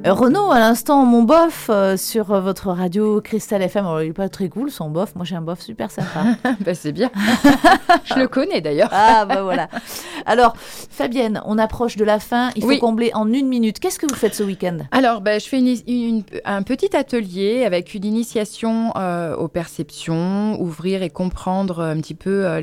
Renaud, à l'instant, mon bof sur votre radio Cristal FM. Alors, il n'est pas très cool, son bof. Moi, j'ai un bof super sympa. C'est bien. Je le connais d'ailleurs. Ah, voilà. Alors, Fabienne, on approche de la fin. Il faut combler en 1 minute. Qu'est-ce que vous faites ce week-end ? Alors, je fais un petit atelier avec une initiation aux perceptions, ouvrir et comprendre un petit peu